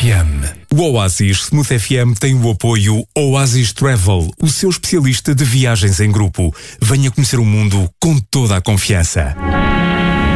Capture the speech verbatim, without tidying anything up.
F M. O Oasis Smooth F M tem o apoio Oasis Travel, o seu especialista de viagens em grupo. Venha conhecer o mundo com toda a confiança.